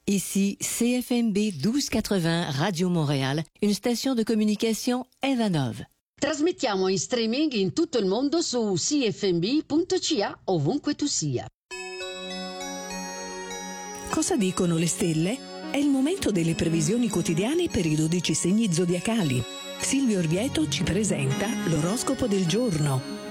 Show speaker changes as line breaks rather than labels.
Ici CFMB 1280 Radio Montréal, une station de communication Evanov.
Trasmettiamo in streaming in tutto il mondo su cfmb.ca ovunque tu sia.
Cosa dicono le stelle? È il momento delle previsioni quotidiane per i 12 segni zodiacali. Silvio Orvieto ci presenta l'oroscopo del giorno.